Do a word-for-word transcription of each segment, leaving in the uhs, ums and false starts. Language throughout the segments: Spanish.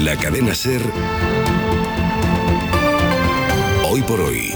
la cadena SER, Hoy por Hoy,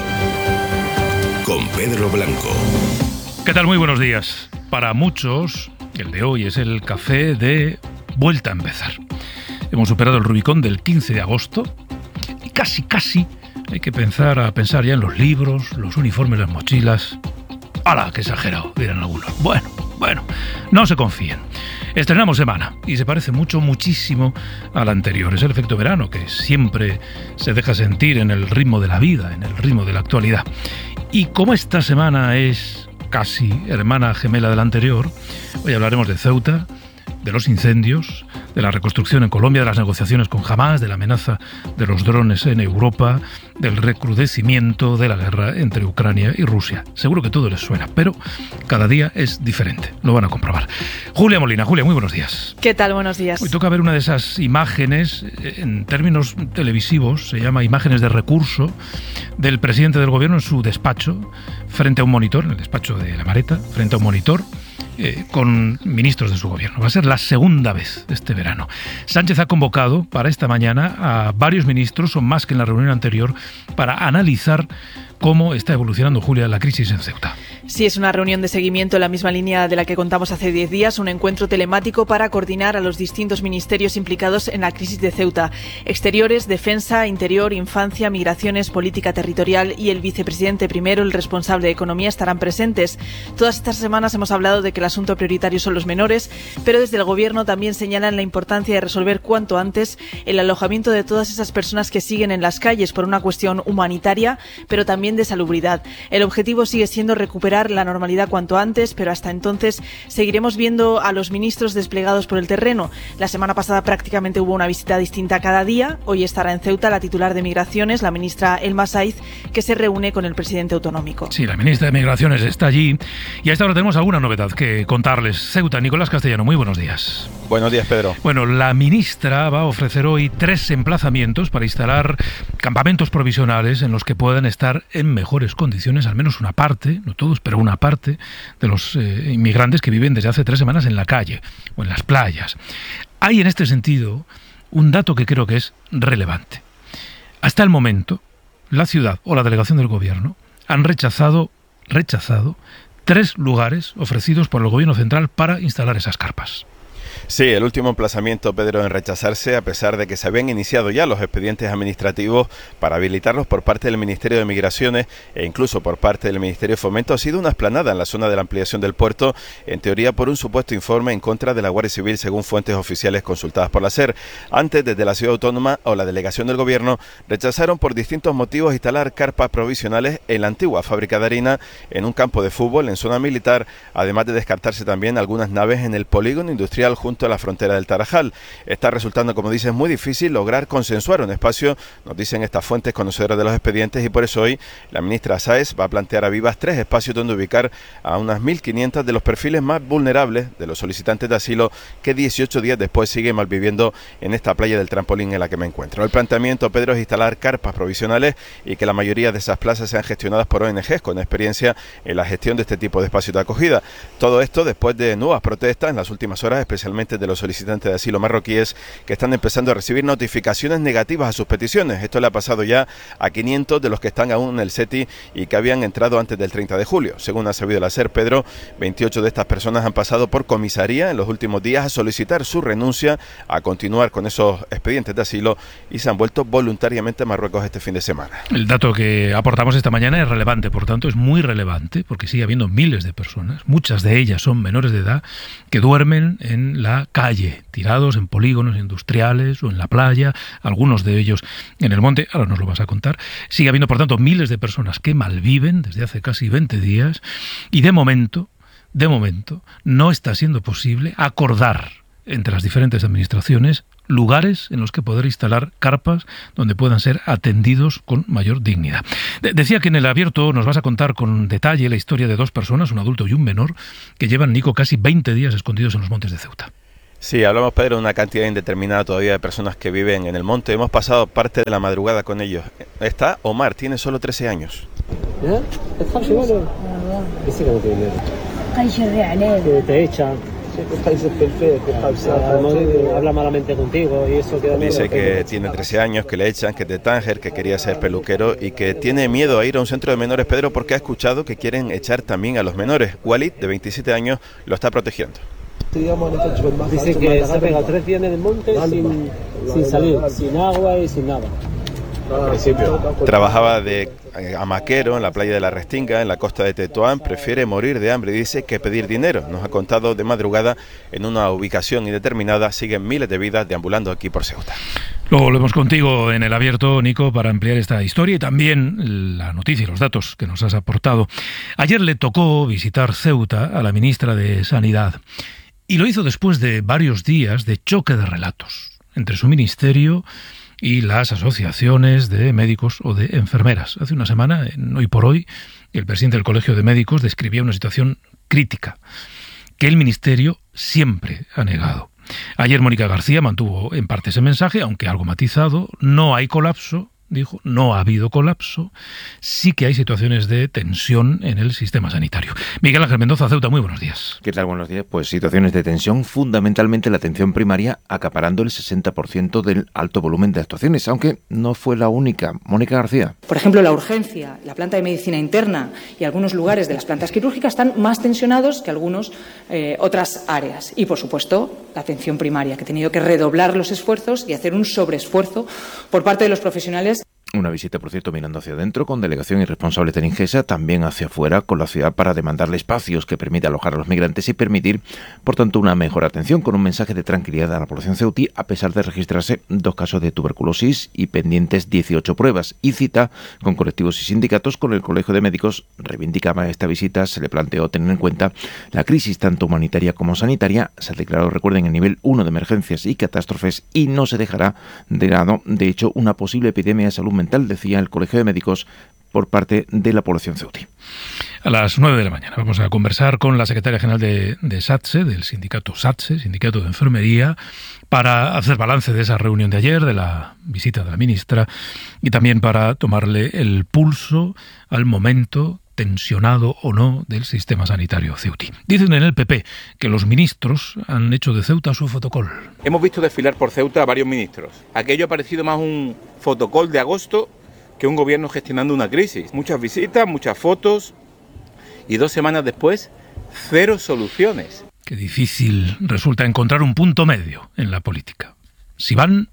con Pedro Blanco. ¿Qué tal? Muy buenos días. Para muchos, el de hoy es el café de vuelta a empezar. Hemos superado el Rubicón del quince de agosto y casi, casi hay que pensar a pensar ya en los libros, los uniformes, las mochilas. ¡Hala, qué exagerado!, dirán algunos. Bueno, bueno, no se confíen. Estrenamos semana y se parece mucho, muchísimo a la anterior. Es el efecto verano que siempre se deja sentir en el ritmo de la vida, en el ritmo de la actualidad. Y como esta semana es casi hermana gemela de la anterior, hoy hablaremos de Ceuta, de los incendios, de la reconstrucción en Colombia, de las negociaciones con Hamás, de la amenaza de los drones en Europa, del recrudecimiento de la guerra entre Ucrania y Rusia. Seguro que todo les suena, pero cada día es diferente. Lo van a comprobar. Julia Molina. Julia, muy buenos días. ¿Qué tal? Buenos días. Hoy toca ver una de esas imágenes, en términos televisivos, se llama imágenes de recurso, del presidente del gobierno en su despacho, frente a un monitor, en el despacho de La Mareta, frente a un monitor, Eh, con ministros de su gobierno. Va a ser la segunda vez este verano. Sánchez ha convocado para esta mañana a varios ministros, son más que en la reunión anterior, para analizar cómo está evolucionando, Julia, la crisis en Ceuta. Sí, es una reunión de seguimiento en la misma línea de la que contamos hace diez días, un encuentro telemático para coordinar a los distintos ministerios implicados en la crisis de Ceuta. Exteriores, Defensa, Interior, Infancia, Migraciones, Política Territorial y el vicepresidente primero, el responsable de Economía, estarán presentes. Todas estas semanas hemos hablado de que el asunto prioritario son los menores, pero desde el Gobierno también señalan la importancia de resolver cuanto antes el alojamiento de todas esas personas que siguen en las calles por una cuestión humanitaria, pero también de salubridad. El objetivo sigue siendo recuperar la normalidad cuanto antes, pero hasta entonces seguiremos viendo a los ministros desplegados por el terreno. La semana pasada prácticamente hubo una visita distinta cada día. Hoy estará en Ceuta la titular de Migraciones, la ministra Elma Saiz, que se reúne con el presidente autonómico. Sí, la ministra de Migraciones está allí y a esta hora tenemos alguna novedad que contarles. Ceuta, Nicolás Castellano, muy buenos días. Buenos días, Pedro. Bueno, la ministra va a ofrecer hoy tres emplazamientos para instalar campamentos provisionales en los que puedan estar en mejores condiciones, al menos una parte, no todos, pero una parte de los eh, inmigrantes que viven desde hace tres semanas en la calle o en las playas. Hay en este sentido un dato que creo que es relevante. Hasta el momento, la ciudad o la delegación del gobierno han rechazado, rechazado tres lugares ofrecidos por el gobierno central para instalar esas carpas. Sí, el último emplazamiento, Pedro, en rechazarse, a pesar de que se habían iniciado ya los expedientes administrativos para habilitarlos por parte del Ministerio de Migraciones e incluso por parte del Ministerio de Fomento, ha sido una explanada en la zona de la ampliación del puerto, en teoría por un supuesto informe en contra de la Guardia Civil, según fuentes oficiales consultadas por la SER. Antes, desde la Ciudad Autónoma o la delegación del Gobierno, rechazaron por distintos motivos instalar carpas provisionales en la antigua fábrica de harina, en un campo de fútbol, en zona militar, además de descartarse también algunas naves en el polígono industrial junto a la frontera del Tarajal. Está resultando, como dices, muy difícil lograr consensuar un espacio, nos dicen estas fuentes conocedoras de los expedientes, y por eso hoy la ministra Sáez va a plantear a Vivas tres espacios donde ubicar a unas mil quinientos de los perfiles más vulnerables de los solicitantes de asilo que dieciocho días después siguen malviviendo en esta playa del Trampolín en la que me encuentro. El planteamiento, Pedro, es instalar carpas provisionales y que la mayoría de esas plazas sean gestionadas por O N Ges con experiencia en la gestión de este tipo de espacios de acogida. Todo esto después de nuevas protestas en las últimas horas, especialmente de los solicitantes de asilo marroquíes que están empezando a recibir notificaciones negativas a sus peticiones. Esto le ha pasado ya a quinientos de los que están aún en el SETI y que habían entrado antes del treinta de julio. Según ha sabido la SER, Pedro, veintiocho de estas personas han pasado por comisaría en los últimos días a solicitar su renuncia a continuar con esos expedientes de asilo y se han vuelto voluntariamente a Marruecos este fin de semana. El dato que aportamos esta mañana es relevante, por tanto es muy relevante, porque sigue habiendo miles de personas, muchas de ellas son menores de edad, que duermen en la calle, tirados en polígonos industriales o en la playa, algunos de ellos en el monte. Ahora nos lo vas a contar. Sigue habiendo, por tanto, miles de personas que malviven desde hace casi veinte días y de momento, de momento, no está siendo posible acordar entre las diferentes administraciones lugares en los que poder instalar carpas donde puedan ser atendidos con mayor dignidad. De- decía que en el abierto nos vas a contar con detalle la historia de dos personas, un adulto y un menor, que llevan, Nico, casi veinte días escondidos en los montes de Ceuta. Sí, hablamos, Pedro, de una cantidad indeterminada todavía de personas que viven en el monte. Hemos pasado parte de la madrugada con ellos. Está Omar, tiene solo trece años. Habla malamente contigo y eso queda. Dice que tiene trece años, que le echan, que es de Tánger, que quería ser peluquero y que tiene miedo a ir a un centro de menores, Pedro, porque ha escuchado que quieren echar también a los menores. Walid, de veintisiete años, lo está protegiendo. Dice que se ha pegado tres días en el monte sin, sin salir, sin agua y sin nada. Trabajaba de hamaquero en la playa de la Restinga, en la costa de Tetuán. Prefiere morir de hambre, dice, que pedir dinero. Nos ha contado de madrugada en una ubicación indeterminada. Siguen miles de vidas deambulando aquí por Ceuta. Luego volvemos contigo en el abierto, Nico, para ampliar esta historia y también la noticia y los datos que nos has aportado. Ayer le tocó visitar Ceuta a la ministra de Sanidad y lo hizo después de varios días de choque de relatos entre su ministerio y las asociaciones de médicos o de enfermeras. Hace una semana, en Hoy por Hoy, el presidente del Colegio de Médicos describía una situación crítica que el ministerio siempre ha negado. Ayer Mónica García mantuvo en parte ese mensaje, aunque algo matizado. No hay colapso, dijo, no ha habido colapso. Sí que hay situaciones de tensión en el sistema sanitario. Miguel Ángel Mendoza, Ceuta, muy buenos días. ¿Qué tal? Buenos días. Pues situaciones de tensión, fundamentalmente la atención primaria, acaparando el sesenta por ciento del alto volumen de actuaciones, aunque no fue la única. Mónica García. Por ejemplo, la urgencia, la planta de medicina interna y algunos lugares de las plantas quirúrgicas están más tensionados que algunas eh, otras áreas. Y, por supuesto, la atención primaria, que ha tenido que redoblar los esfuerzos y hacer un sobreesfuerzo por parte de los profesionales. Una visita, por cierto, mirando hacia adentro, con delegación y responsables de Ingesa, también hacia afuera, con la ciudad, para demandarle espacios que permita alojar a los migrantes y permitir, por tanto, una mejor atención, con un mensaje de tranquilidad a la población ceutí, a pesar de registrarse dos casos de tuberculosis y pendientes dieciocho pruebas. Y cita con colectivos y sindicatos. Con el Colegio de Médicos reivindicaba esta visita, se le planteó tener en cuenta la crisis tanto humanitaria como sanitaria. Se ha declarado, recuerden, el nivel uno de emergencias y catástrofes y no se dejará de lado, de hecho, una posible epidemia de salud mental, decía el Colegio de Médicos, por parte de la población ceutí. A las nueve de la mañana vamos a conversar con la secretaria general de, de SATSE, del sindicato SATSE, Sindicato de Enfermería, para hacer balance de esa reunión de ayer, de la visita de la ministra, y también para tomarle el pulso al momento tensionado o no del sistema sanitario ceutí. Dicen en el P P que los ministros han hecho de Ceuta su fotocol. Hemos visto desfilar por Ceuta a varios ministros. Aquello ha parecido más un fotocol de agosto que un gobierno gestionando una crisis. Muchas visitas, muchas fotos y dos semanas después, cero soluciones. Qué difícil resulta encontrar un punto medio en la política. Si van,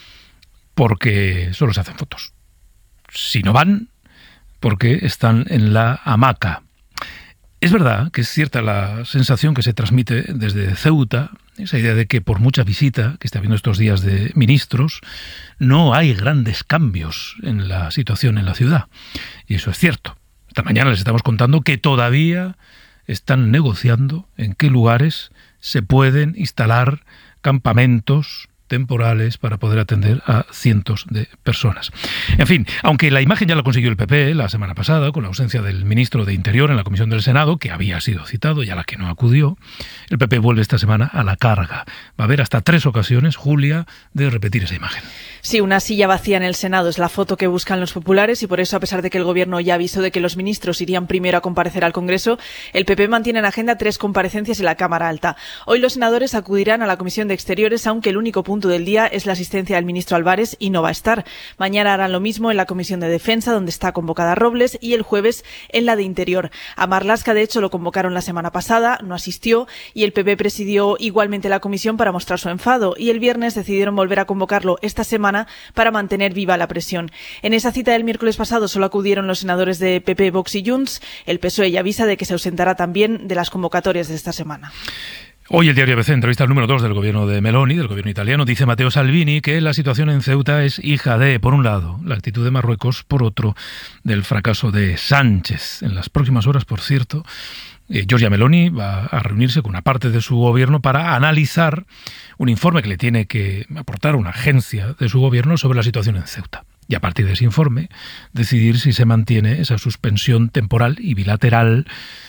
porque solo se hacen fotos. Si no van, porque están en la hamaca. Es verdad que es cierta la sensación que se transmite desde Ceuta, esa idea de que por mucha visita que está habiendo estos días de ministros, no hay grandes cambios en la situación en la ciudad. Y eso es cierto. Esta mañana les estamos contando que todavía están negociando en qué lugares se pueden instalar campamentos temporales para poder atender a cientos de personas. En fin, aunque la imagen ya la consiguió el P P la semana pasada, con la ausencia del ministro de Interior en la comisión del Senado, que había sido citado y a la que no acudió, el P P vuelve esta semana a la carga. Va a haber hasta tres ocasiones, Julia, de repetir esa imagen. Sí, una silla vacía en el Senado es la foto que buscan los populares y por eso, a pesar de que el Gobierno ya avisó de que los ministros irían primero a comparecer al Congreso, el P P mantiene en agenda tres comparecencias en la Cámara Alta. Hoy los senadores acudirán a la Comisión de Exteriores, aunque el único punto del día es la asistencia del ministro Álvarez y no va a estar. Mañana harán lo mismo en la Comisión de Defensa, donde está convocada Robles, y el jueves en la de Interior. A Marlaska, de hecho, lo convocaron la semana pasada, no asistió, y el P P presidió igualmente la comisión para mostrar su enfado, y el viernes decidieron volver a convocarlo esta semana para mantener viva la presión. En esa cita del miércoles pasado solo acudieron los senadores de P P, Vox y Junts. El P S O E ya avisa de que se ausentará también de las convocatorias de esta semana. Hoy el diario A B C entrevista al número dos del gobierno de Meloni, del gobierno italiano. Dice Matteo Salvini que la situación en Ceuta es hija de, por un lado, la actitud de Marruecos, por otro, del fracaso de Sánchez. En las próximas horas, por cierto, eh, Giorgia Meloni va a reunirse con una parte de su gobierno para analizar un informe que le tiene que aportar una agencia de su gobierno sobre la situación en Ceuta. Y a partir de ese informe, decidir si se mantiene esa suspensión temporal y bilateral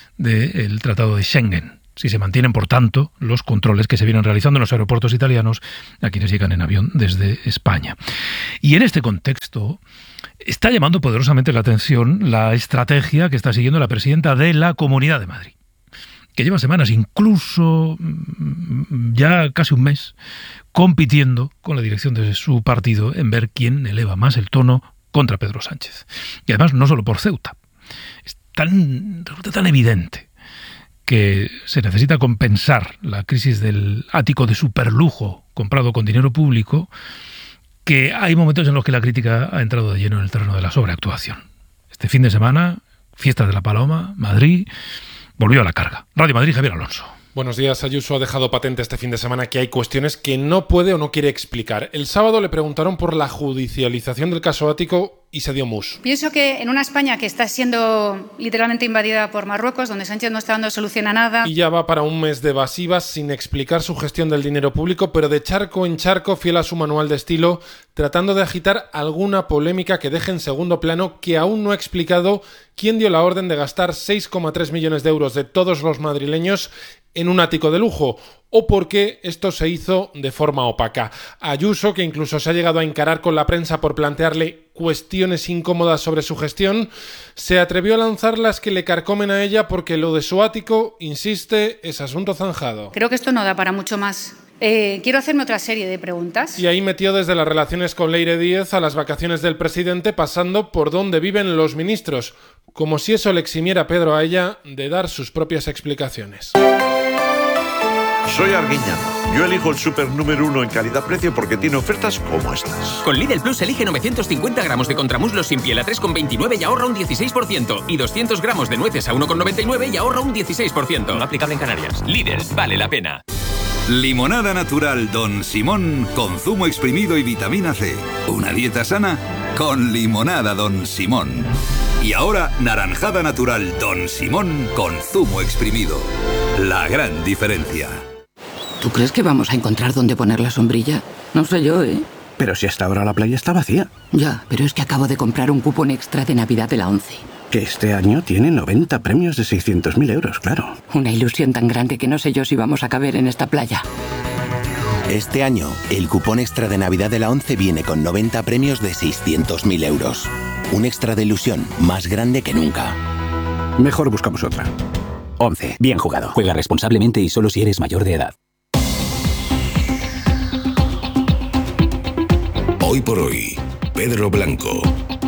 del Tratado de Schengen. Si se mantienen, por tanto, los controles que se vienen realizando en los aeropuertos italianos a quienes llegan en avión desde España. Y en este contexto está llamando poderosamente la atención la estrategia que está siguiendo la presidenta de la Comunidad de Madrid. que lleva semanas, incluso ya casi un mes, compitiendo con la dirección de su partido en ver quién eleva más el tono contra Pedro Sánchez. Y además no solo por Ceuta. Es tan, resulta tan evidente que se necesita compensar la crisis del ático de superlujo comprado con dinero público, que hay momentos en los que la crítica ha entrado de lleno en el terreno de la sobreactuación. Este fin de semana, Fiestas de la Paloma, Madrid, volvió a la carga. Radio Madrid, Javier Alonso. Buenos días. Ayuso ha dejado patente este fin de semana que hay cuestiones que no puede o no quiere explicar. El sábado le preguntaron por la judicialización del caso ático y se dio mus. Pienso que en una España que está siendo literalmente invadida por Marruecos, donde Sánchez no está dando solución a nada. Y ya va para un mes de evasivas sin explicar su gestión del dinero público, pero de charco en charco, fiel a su manual de estilo, tratando de agitar alguna polémica que deje en segundo plano que aún no ha explicado quién dio la orden de gastar seis coma tres millones de euros de todos los madrileños en un ático de lujo, o por qué esto se hizo de forma opaca. Ayuso, que incluso se ha llegado a encarar con la prensa por plantearle cuestiones incómodas sobre su gestión, se atrevió a lanzar las que le carcomen a ella porque lo de su ático, insiste, es asunto zanjado. Creo que esto no da para mucho más. Eh, quiero hacerme otra serie de preguntas. Y ahí metió desde las relaciones con Leire Díez a las vacaciones del presidente, pasando por dónde viven los ministros, como si eso le eximiera a Pedro a ella de dar sus propias explicaciones. Soy Arguiñano. Yo elijo el súper número uno en calidad-precio porque tiene ofertas como estas. Con Lidl Plus elige novecientos cincuenta gramos de contramuslos sin piel a tres con veintinueve y ahorra un dieciséis por ciento. Y doscientos gramos de nueces a uno con noventa y nueve y ahorra un dieciséis por ciento. No aplicable en Canarias. Lidl, vale la pena. Limonada natural Don Simón con zumo exprimido y vitamina C. Una dieta sana con limonada Don Simón. Y ahora naranjada natural Don Simón con zumo exprimido. La gran diferencia. ¿Tú crees que vamos a encontrar dónde poner la sombrilla? No sé yo, ¿eh? Pero si hasta ahora la playa está vacía. Ya, pero es que acabo de comprar un cupón extra de Navidad de la ONCE. Que este año tiene noventa premios de seiscientos mil euros, claro. Una ilusión tan grande que no sé yo si vamos a caber en esta playa. Este año, el cupón extra de Navidad de la ONCE viene con noventa premios de seiscientos mil euros. Un extra de ilusión más grande que nunca. Mejor buscamos otra. ONCE. Bien jugado. Juega responsablemente y solo si eres mayor de edad. Hoy por hoy, Pedro Blanco.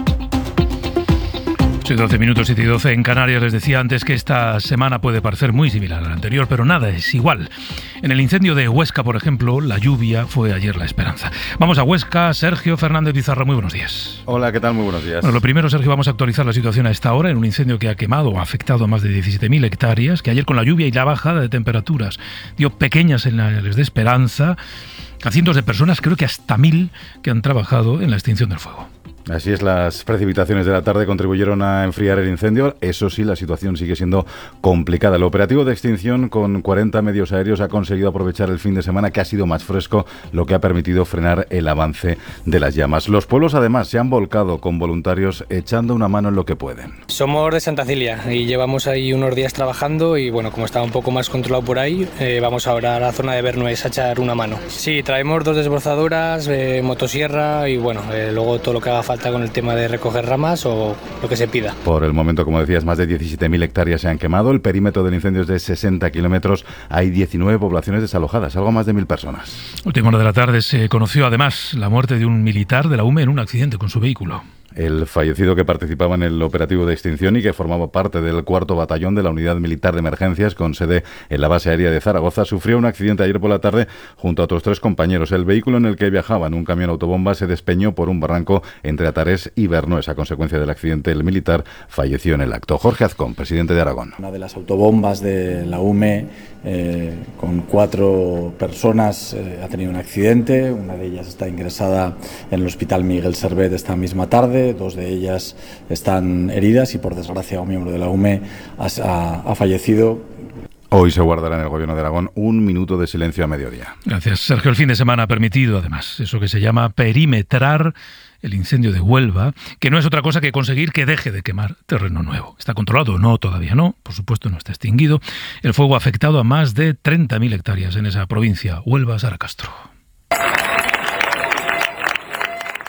doce minutos, siete y doce en Canarias. Les decía antes que esta semana puede parecer muy similar a la anterior, pero nada es igual. En el incendio de Huesca, por ejemplo, la lluvia fue ayer la esperanza. Vamos a Huesca. Sergio Fernández Bizarra, muy buenos días. Hola, ¿qué tal? Muy buenos días. Bueno, lo primero, Sergio, vamos a actualizar la situación a esta hora en un incendio que ha quemado o ha afectado a más de diecisiete mil hectáreas, que ayer con la lluvia y la bajada de temperaturas dio pequeñas señales de esperanza a cientos de personas, creo que hasta mil, que han trabajado en la extinción del fuego. Así es, las precipitaciones de la tarde contribuyeron a enfriar el incendio. Eso sí, la situación sigue siendo complicada. El operativo de extinción con cuarenta medios aéreos ha conseguido aprovechar el fin de semana, que ha sido más fresco, lo que ha permitido frenar el avance de las llamas. Los pueblos, además, se han volcado con voluntarios echando una mano en lo que pueden. Somos de Santa Cilia y llevamos ahí unos días trabajando y, bueno, como está un poco más controlado por ahí, eh, vamos ahora a la zona de Bernués a echar una mano. Sí, traemos dos desbrozadoras, eh, motosierra y, bueno, eh, luego todo lo que haga falta con el tema de recoger ramas o lo que se pida. Por el momento, como decías, más de diecisiete mil hectáreas se han quemado. El perímetro del incendio es de sesenta kilómetros. Hay diecinueve poblaciones desalojadas, algo más de mil personas. Última hora de la tarde se conoció además la muerte de un militar de la U M E en un accidente con su vehículo. El fallecido, que participaba en el operativo de extinción y que formaba parte del cuarto batallón de la Unidad Militar de Emergencias con sede en la base aérea de Zaragoza, sufrió un accidente ayer por la tarde junto a otros tres compañeros. El vehículo en el que viajaban, un camión autobomba, se despeñó por un barranco entre Atarés y Bernués. A consecuencia del accidente, el militar falleció en el acto. Jorge Azcón, presidente de Aragón. Una de las autobombas de la U M E eh, con cuatro personas eh, ha tenido un accidente. Una de ellas está ingresada en el Hospital Miguel Servet esta misma tarde. Dos de ellas están heridas y, por desgracia, un miembro de la U M E ha, ha, ha fallecido. Hoy se guardará en el Gobierno de Aragón un minuto de silencio a mediodía. Gracias, Sergio. El fin de semana ha permitido, además, eso que se llama perimetrar el incendio de Huelva, que no es otra cosa que conseguir que deje de quemar terreno nuevo. ¿Está controlado? No, todavía no. Por supuesto, no está extinguido. El fuego ha afectado a más de treinta mil hectáreas en esa provincia. Huelva, Sara Castro.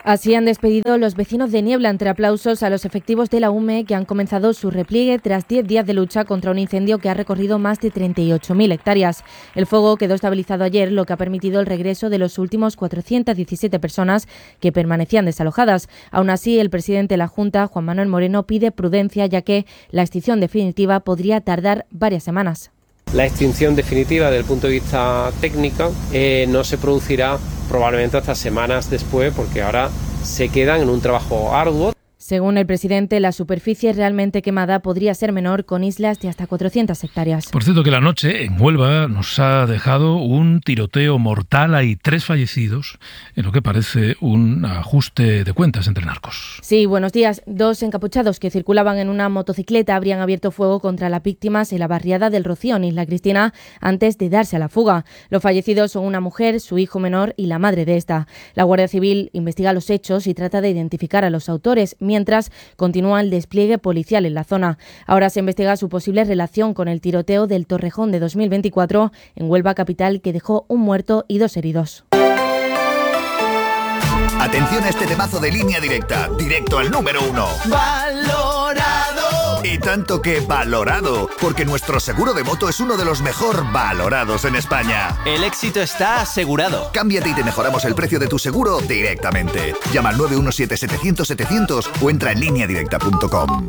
Así han despedido los vecinos de Niebla entre aplausos a los efectivos de la U M E que han comenzado su repliegue tras diez días de lucha contra un incendio que ha recorrido más de treinta y ocho mil hectáreas. El fuego quedó estabilizado ayer, lo que ha permitido el regreso de los últimos cuatrocientas diecisiete personas que permanecían desalojadas. Aún así, el presidente de la Junta, Juan Manuel Moreno, pide prudencia ya que la extinción definitiva podría tardar varias semanas. La extinción definitiva desde el punto de vista técnico eh, no se producirá probablemente hasta semanas después, porque ahora se quedan en un trabajo arduo. Según el presidente, la superficie realmente quemada podría ser menor, con islas de hasta cuatrocientas hectáreas. Por cierto, que la noche en Huelva nos ha dejado un tiroteo mortal. Hay tres fallecidos en lo que parece un ajuste de cuentas entre narcos. Sí, buenos días. Dos encapuchados que circulaban en una motocicleta habrían abierto fuego contra las víctimas en la barriada del Rocío, en Isla Cristina, antes de darse a la fuga. Los fallecidos son una mujer, su hijo menor y la madre de esta. La Guardia Civil investiga los hechos y trata de identificar a los autores, mientras continúa el despliegue policial en la zona. Ahora se investiga su posible relación con el tiroteo del Torrejón de dos mil veinticuatro en Huelva capital, que dejó un muerto y dos heridos. Atención a este temazo de Línea Directa, directo al número uno. ¡Valorado! Y tanto que valorado, porque nuestro seguro de moto es uno de los mejor valorados en España. El éxito está asegurado. Cámbiate y te mejoramos el precio de tu seguro directamente. Llama al nueve uno siete setecientos setecientos o entra en línea directa punto com.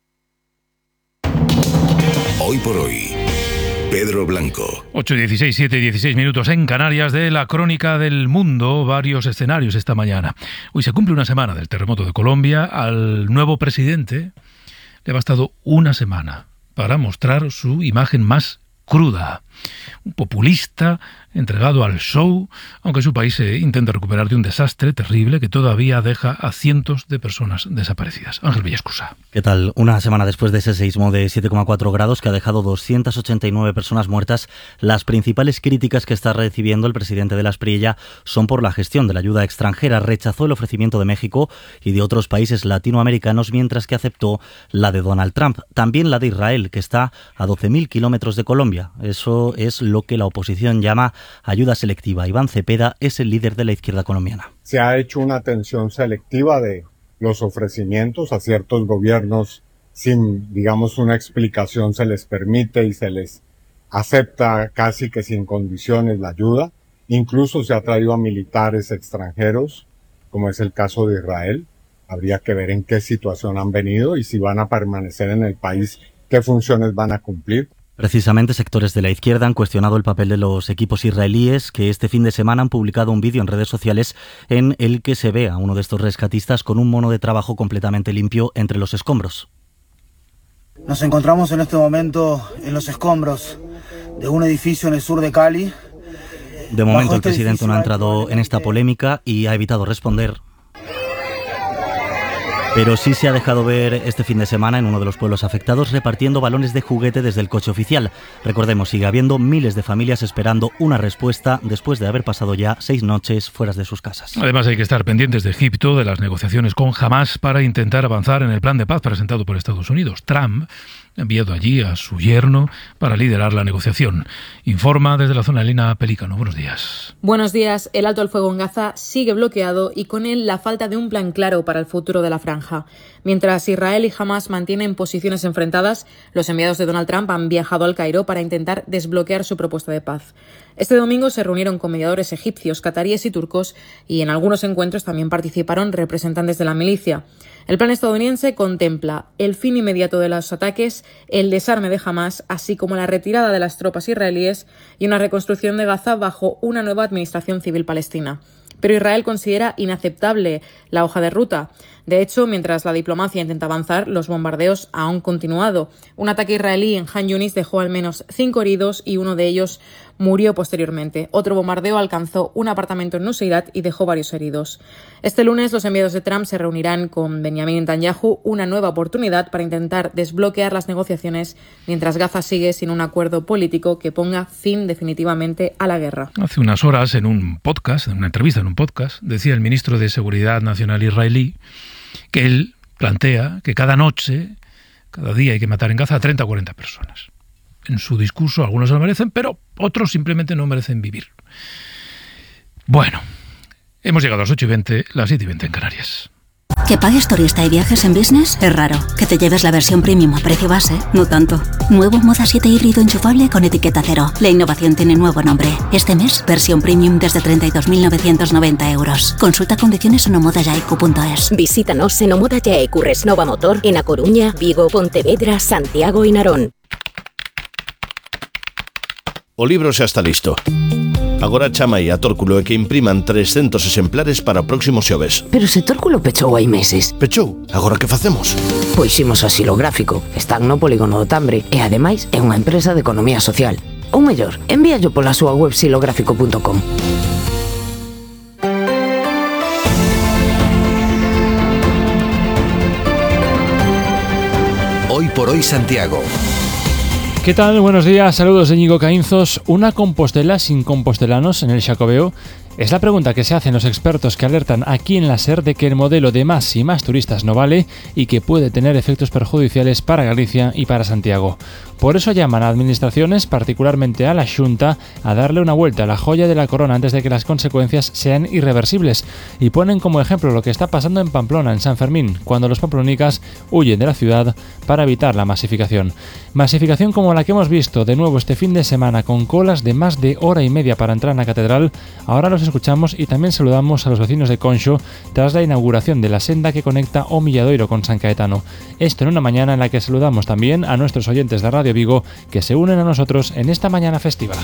Hoy por hoy, Pedro Blanco. ocho y dieciséis, siete y dieciséis minutos en Canarias de la crónica del mundo. Varios escenarios esta mañana. Hoy se cumple una semana del terremoto de Colombia. Al nuevo presidente le ha bastado una semana para mostrar su imagen más cruda. Un populista entregado al show, aunque su país se intenta recuperar de un desastre terrible que todavía deja a cientos de personas desaparecidas. Ángel Villascusa. ¿Qué tal? Una semana después de ese seismo de siete coma cuatro grados que ha dejado doscientas ochenta y nueve personas muertas, las principales críticas que está recibiendo el presidente de la Asprilla son por la gestión de la ayuda extranjera. Rechazó el ofrecimiento de México y de otros países latinoamericanos, mientras que aceptó la de Donald Trump. También la de Israel, que está a doce mil kilómetros de Colombia. Eso es lo que la oposición llama ayuda selectiva. Iván Cepeda es el líder de la izquierda colombiana. Se ha hecho una atención selectiva de los ofrecimientos a ciertos gobiernos sin, digamos, una explicación. Se les permite y se les acepta casi que sin condiciones la ayuda. Incluso se ha traído a militares extranjeros, como es el caso de Israel. Habría que ver en qué situación han venido y si van a permanecer en el país, qué funciones van a cumplir. Precisamente sectores de la izquierda han cuestionado el papel de los equipos israelíes, que este fin de semana han publicado un vídeo en redes sociales en el que se ve a uno de estos rescatistas con un mono de trabajo completamente limpio entre los escombros. Nos encontramos en este momento en los escombros de un edificio en el sur de Cali. De momento el presidente no ha entrado en esta polémica y ha evitado responder. Pero sí se ha dejado ver este fin de semana en uno de los pueblos afectados repartiendo balones de juguete desde el coche oficial. Recordemos, sigue habiendo miles de familias esperando una respuesta después de haber pasado ya seis noches fuera de sus casas. Además, hay que estar pendientes de Egipto, de las negociaciones con Hamás para intentar avanzar en el plan de paz presentado por Estados Unidos. Trump ha enviado allí a su yerno para liderar la negociación. Informa desde la zona de Lina Pelícano. Buenos días. Buenos días. El alto al fuego en Gaza sigue bloqueado y con él la falta de un plan claro para el futuro de la franja. Mientras Israel y Hamás mantienen posiciones enfrentadas, los enviados de Donald Trump han viajado al Cairo para intentar desbloquear su propuesta de paz. Este domingo se reunieron con mediadores egipcios, cataríes y turcos, y en algunos encuentros también participaron representantes de la milicia. El plan estadounidense contempla el fin inmediato de los ataques, el desarme de Hamás, así como la retirada de las tropas israelíes y una reconstrucción de Gaza bajo una nueva administración civil palestina. Pero Israel considera inaceptable la hoja de ruta. De hecho, mientras la diplomacia intenta avanzar, los bombardeos han continuado. Un ataque israelí en Han Yunis dejó al menos cinco heridos y uno de ellos murió posteriormente. Otro bombardeo alcanzó un apartamento en Nuseirat y dejó varios heridos. Este lunes los enviados de Trump se reunirán con Benjamin Netanyahu, una nueva oportunidad para intentar desbloquear las negociaciones mientras Gaza sigue sin un acuerdo político que ponga fin definitivamente a la guerra. Hace unas horas, en un podcast, en una entrevista en un podcast, decía el ministro de Seguridad Nacional israelí que él plantea que cada noche, cada día hay que matar en Gaza a treinta o cuarenta personas. En su discurso algunos se lo merecen, pero otros simplemente no merecen vivir. Bueno, Hemos llegado a las ocho y veinte, las siete y veinte en Canarias. Que pagues turista y viajes en business es raro. Que te lleves la versión premium a precio base, no tanto. Nuevo Moda siete híbrido enchufable con etiqueta cero. La innovación tiene nuevo nombre. Este mes, versión premium desde treinta y dos mil novecientos noventa euros. Consulta condiciones en omodayaiku punto es. Visítanos en Omodayaiku Resnova Motor en A Coruña, Vigo, Pontevedra, Santiago y Narón. O libro xa está listo. Agora chama aí a Tórculo e que impriman trescentos exemplares para o próximo xoves. Pero se Tórculo pechou hai meses. Pechou? Agora que facemos? Pois imos a Xilográfico. Están no Polígono do Tambre e ademais é unha empresa de economía social. Ou mellor, envíallo pola súa web xilográfico punto com. Hoy por hoy Santiago. ¿Qué tal? Buenos días, saludos de Íñigo Caínzos. ¿Una Compostela sin compostelanos en el Xacobeo? Es la pregunta que se hacen los expertos que alertan aquí en la SER de que el modelo de más y más turistas no vale y que puede tener efectos perjudiciales para Galicia y para Santiago. Por eso llaman a administraciones, particularmente a la Xunta, a darle una vuelta a la joya de la corona antes de que las consecuencias sean irreversibles. Y ponen como ejemplo lo que está pasando en Pamplona, en San Fermín, cuando los pamplonicas huyen de la ciudad para evitar la masificación. Masificación como la que hemos visto de nuevo este fin de semana, con colas de más de hora y media para entrar en la catedral. Ahora los escuchamos y también saludamos a los vecinos de Conxo tras la inauguración de la senda que conecta o Milladoiro con San Caetano. Esto en una mañana en la que saludamos también a nuestros oyentes de Radio Vigo que se unen a nosotros en esta mañana festiva.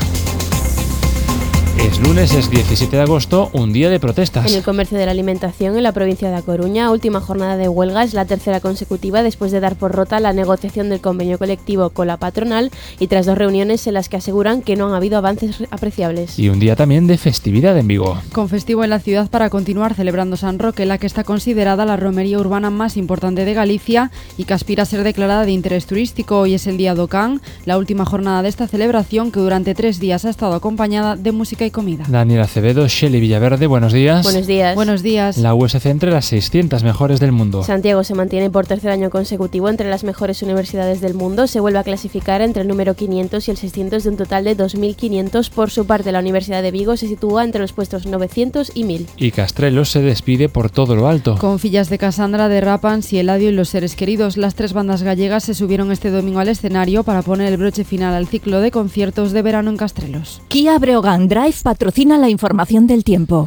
Es lunes, es diecisiete de agosto, un día de protestas. En el comercio de la alimentación en la provincia de A Coruña, última jornada de huelga, es la tercera consecutiva después de dar por rota la negociación del convenio colectivo con la patronal y tras dos reuniones en las que aseguran que no han habido avances apreciables. Y un día también de festividad en Vigo. Con festivo en la ciudad para continuar celebrando San Roque, la que está considerada la romería urbana más importante de Galicia y que aspira a ser declarada de interés turístico. Hoy es el Día do Can, la última jornada de esta celebración que durante tres días ha estado acompañada de música y comida. Daniel Acevedo, Shelly Villaverde, buenos días. Buenos días. Buenos días. La U S C entre las seiscientas mejores del mundo. Santiago se mantiene por tercer año consecutivo entre las mejores universidades del mundo. Se vuelve a clasificar entre el número quinientos y el seiscientos de un total de dos mil quinientos. Por su parte, la Universidad de Vigo se sitúa entre los puestos novecientos y mil. Y Castrelos se despide por todo lo alto. Con Fillas de Casandra, derrapan Cieladio y Los Seres Queridos. Las tres bandas gallegas se subieron este domingo al escenario para poner el broche final al ciclo de conciertos de verano en Castrelos. Kia Breogán Drive patrocina la información del tiempo.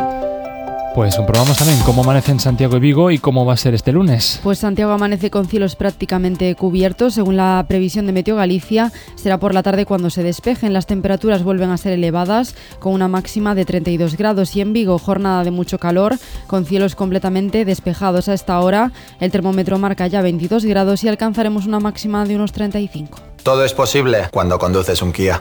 Pues comprobamos también cómo amanece en Santiago y Vigo y cómo va a ser este lunes. Pues Santiago amanece con cielos prácticamente cubiertos. Según la previsión de Meteo Galicia, será por la tarde cuando se despejen. Las temperaturas vuelven a ser elevadas, con una máxima de treinta y dos grados. Y en Vigo, jornada de mucho calor, con cielos completamente despejados. A esta hora, el termómetro marca ya veintidós grados y alcanzaremos una máxima de unos treinta y cinco. Todo es posible cuando conduces un Kia.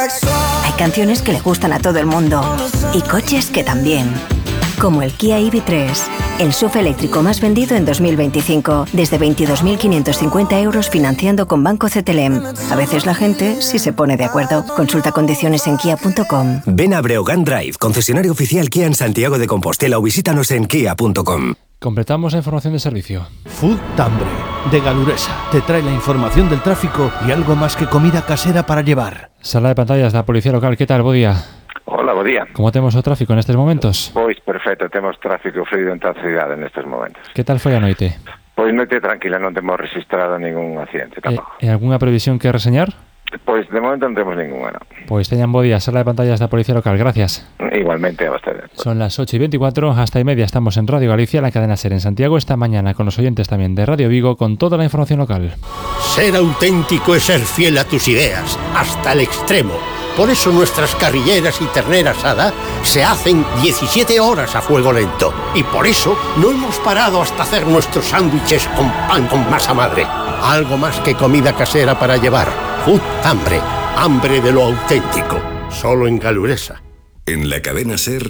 Hay canciones que le gustan a todo el mundo y coches que también. Como el Kia E V tres, el S U V eléctrico más vendido en dos mil veinticinco, desde veintidós mil quinientos cincuenta euros financiando con Banco C T L M. A veces la gente sí se pone de acuerdo. Consulta condiciones en kia punto com. Ven a Breogán Drive, concesionario oficial Kia en Santiago de Compostela o visítanos en kia punto com. Completamos la información de servicio. Food Tambre, de Galuresa, te trae la información del tráfico y algo más que comida casera para llevar. Sala de pantallas de la Policía Local, ¿qué tal? Buen día. Hola, bo día. Como temos o tráfico nestes momentos? Pois perfecto, temos tráfico fluido en toda a cidade nestes momentos. Que tal foi a noite? Pois noite tranquila, non temos registrado ningún accidente tampouco. E, e algunha previsión que reseñar? Pois de momento non temos ninguna, non. Pois teñan bo día, sala de pantallas da Policía Local, gracias. Igualmente a vostede. Son las ocho y veinticuatro, hasta y media estamos en Radio Galicia, la cadena SER en Santiago, esta mañana con los oyentes también de Radio Vigo, con toda la información local. Ser auténtico es ser fiel a tus ideas, hasta el extremo. Por eso nuestras carrilleras y ternera asada se hacen diecisiete horas a fuego lento. Y por eso no hemos parado hasta hacer nuestros sándwiches con pan con masa madre. Algo más que comida casera para llevar. Food Tambre, hambre de lo auténtico. Solo en Galuresa. En la cadena SER...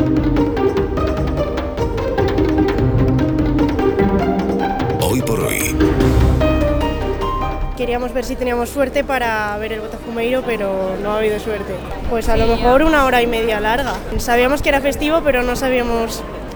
Hoy por hoy... Queríamos ver si teníamos suerte para ver el Botafumeiro, pero no ha habido suerte. Pues a lo mejor una hora y media larga. Sabíamos que era festivo, pero no sabíamos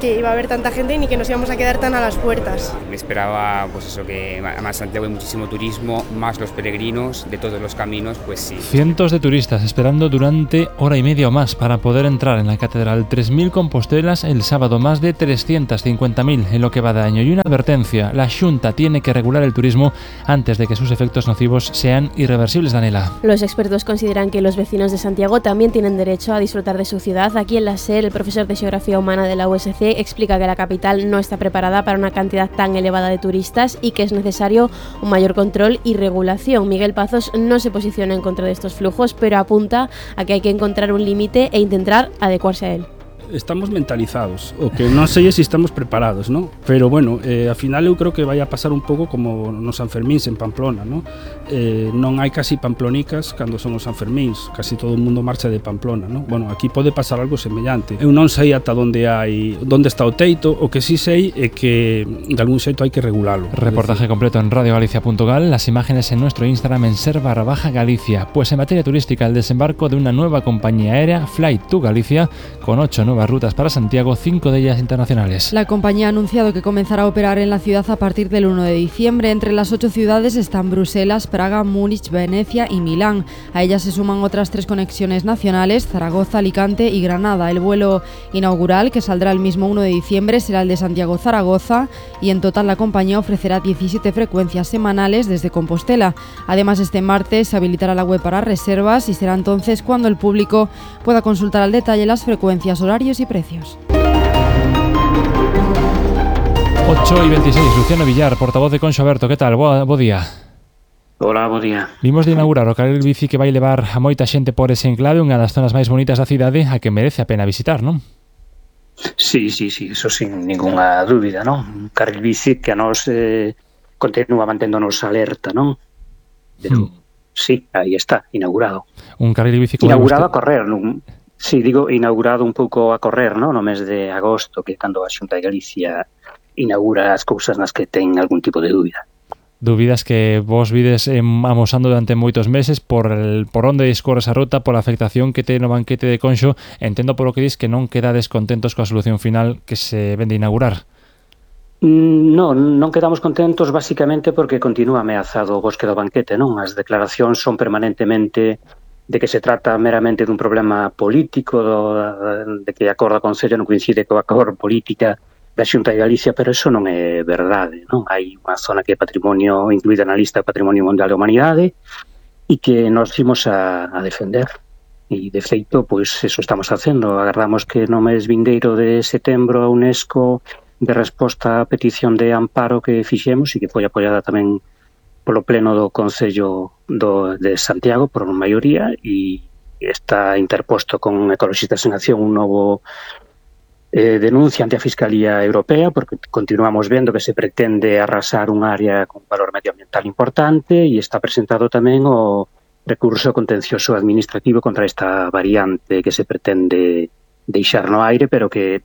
que iba a haber tanta gente ni que nos íbamos a quedar tan a las puertas. Me esperaba, pues eso, que además Santiago hay muchísimo turismo, más los peregrinos de todos los caminos, pues sí. Cientos de turistas esperando durante hora y media o más para poder entrar en la catedral. tres mil Compostelas el sábado, más de trescientos cincuenta mil en lo que va de año. Y una advertencia, la Xunta tiene que regular el turismo antes de que sus efectos nocivos sean irreversibles, Daniela. Los expertos consideran que los vecinos de Santiago también tienen derecho a disfrutar de su ciudad. Aquí en la SER, el profesor de Geografía Humana de la U S C explica que la capital no está preparada para una cantidad tan elevada de turistas y que es necesario un mayor control y regulación. Miguel Pazos no se posiciona en contra de estos flujos, pero apunta a que hay que encontrar un límite e intentar adecuarse a él. Estamos mentalizados, o que non sei se estamos preparados, ¿no? Pero bueno, eh, ao final eu creo que vai a pasar un pouco como nos Sanfermíns en Pamplona, ¿no? Eh, non hai casi pamplonicas cando son os Sanfermíns, casi todo o mundo marcha de Pamplona, ¿no? Bueno, aquí pode pasar algo semellante. Eu non sei ata onde hai, onde está o teito, o que sí sei é que de algún xeito hai que regulalo. Reportaje completo en radio galicia punto gal, las imágenes en nuestro Instagram en ser barra baja Galicia. Pues en materia turística, el desembarco de una nueva compañía aérea, Flight to Galicia, con ocho nuevas rutas para Santiago, cinco de ellas internacionales. La compañía ha anunciado que comenzará a operar en la ciudad a partir del uno de diciembre. Entre las ocho ciudades están Bruselas, Praga, Múnich, Venecia y Milán. A ellas se suman otras tres conexiones nacionales, Zaragoza, Alicante y Granada. El vuelo inaugural, que saldrá el mismo uno de diciembre, será el de Santiago-Zaragoza, y en total la compañía ofrecerá diecisiete frecuencias semanales desde Compostela. Además, este martes se habilitará la web para reservas y será entonces cuando el público pueda consultar al detalle las frecuencias, horarios y precios. ocho y veintiséis, Luciano Villar, portavoz de Conxo Aberto, ¿qué tal? Boa, bo día. Hola, bo día. Vimos de inaugurar o carril bici que vai levar a moita xente por ese enclave, unha das zonas máis bonitas da cidade, a que merece a pena visitar, non? Sí, sí, sí, eso sin ninguna dúbida, non? Un carril bici que a nos eh, continúa manténdonos alerta, non? Pero hmm. sí, aí está, inaugurado. Un carril bici como inaugurado a correr, non? Sí, digo, inaugurado un pouco a correr, non? No mes de agosto, que cando a Xunta de Galicia inaugura as cousas nas que ten algún tipo de dúbida. Dúbidas que vos vides eh, amosando durante moitos meses por el, por onde discorre esa ruta, por a afectación que ten o banquete de Conxo. Entendo por o que dis que non quedades contentos coa solución final que se vende inaugurar. Non, non quedamos contentos basicamente porque continúa ameazado o bosque do banquete, non? As declaracións son permanentemente de que se trata meramente dun problema político, do, de que a Acordo Concello non coincide coa Acordo Política da Xunta de Galicia, pero eso non é verdade, non? Hai unha zona que é patrimonio incluída na lista de Patrimonio Mundial da Humanidade e que nos fuimos a, a defender. E, de feito, pois eso estamos facendo. Agardamos que no mes vindeiro de setembro a UNESCO de resposta á petición de amparo que fixemos e que foi apoiada tamén polo pleno do Concello do, de Santiago por maioría, e está interposto con Ecologistas en Acción un novo eh, denuncia ante a Fiscalía Europea, porque continuamos vendo que se pretende arrasar un área con valor medioambiental importante, e está presentado tamén o recurso contencioso administrativo contra esta variante que se pretende deixar no aire, pero que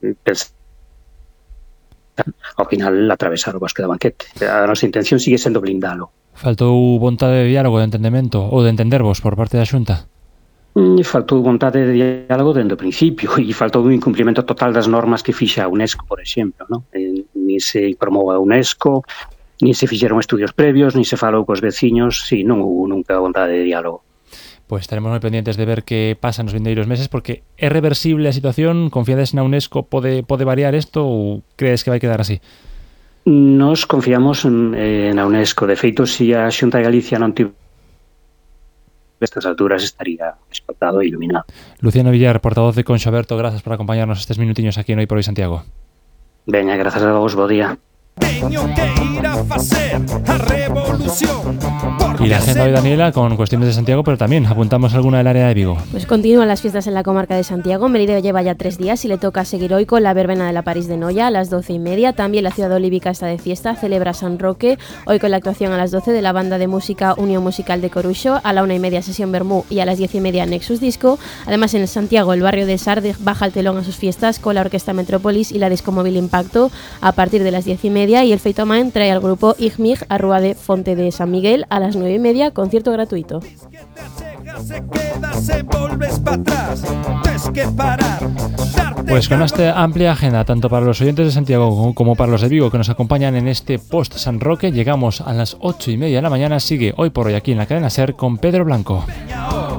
ao final atravesar o bosque do banquete. A nosa intención sigue sendo blindalo. Faltou vontade de diálogo, de entendemento ou de entendervos por parte da Xunta? Mm, faltou vontade de diálogo dende o principio e faltou un incumprimento total das normas que fixa a UNESCO, por exemplo, ¿no? Eh, ni se informou a UNESCO, ni se fixeron estudios previos, ni se falou cos veciños, si non houve nunca vontade de diálogo. Pois estaremos moi pendientes de ver que pasa nos vindeiros meses, porque é reversible a situación. Confíades na UNESCO, pode, pode variar isto ou crees que vai quedar así? Nos confiamos eh, na UNESCO. De feito, se a Xunta de Galicia non tive estas alturas estaría explotado e iluminado. Luciano Villar, portavoz de Conxo Aberto, grazas por acompañarnos estes minutiños aquí en Hoy por Hoy Santiago. Veña, grazas a vos, bo día. Teño que ir a facer a revolución. Y la agenda hoy, Daniela, con cuestiones de Santiago, pero también apuntamos alguna del área de Vigo. Pues continúan las fiestas en la comarca de Santiago. Melide lleva ya tres días y le toca seguir hoy con la verbena de la París de Noia a las doce y media. También la ciudad olívica está de fiesta, celebra San Roque, hoy con la actuación a las doce de la banda de música Unión Musical de Coruxo, a la una y media sesión Bermú y a las diez y media Nexus Disco. Además, en el Santiago, el barrio de Sar baja el telón a sus fiestas con la Orquesta Metrópolis y la Disco Móvil Impacto a partir de las diez y media, y el Feitomaen trae al grupo Igmig a Rúa de Fonte de San Miguel a las nueve y media, concierto gratuito. Se queda, se volves para atrás, tienes que parar. Pues con esta amplia agenda, tanto para los oyentes de Santiago como para los de Vigo que nos acompañan en este post San Roque, llegamos a las ocho y media de la mañana. Sigue Hoy por Hoy aquí en la cadena SER con Pedro Blanco.